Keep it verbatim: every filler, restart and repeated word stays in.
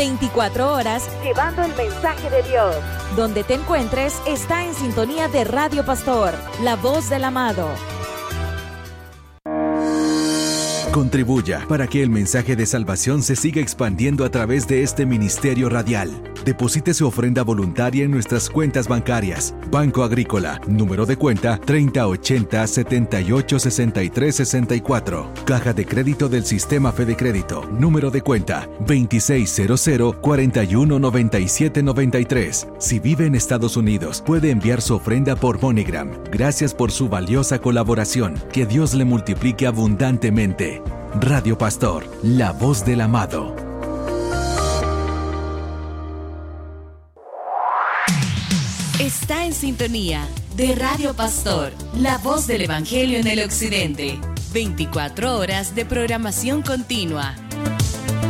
veinticuatro horas llevando el mensaje de Dios. Donde te encuentres, está en sintonía de Radio Pastor, la voz del amado. Contribuya para que el mensaje de salvación se siga expandiendo a través de este ministerio radial. Deposite su ofrenda voluntaria en nuestras cuentas bancarias. Banco Agrícola, número de cuenta treinta ochenta setenta y ocho sesenta y tres sesenta y cuatro. Caja de crédito del Sistema Fede Crédito, número de cuenta veintiséis cero cero cuarenta y uno noventa y siete noventa y tres. Si vive en Estados Unidos, puede enviar su ofrenda por MoneyGram. Gracias por su valiosa colaboración. Que Dios le multiplique abundantemente. Radio Pastor, la voz del amado. Está en sintonía de Radio Pastor, la voz del Evangelio en el Occidente. veinticuatro horas de programación continua.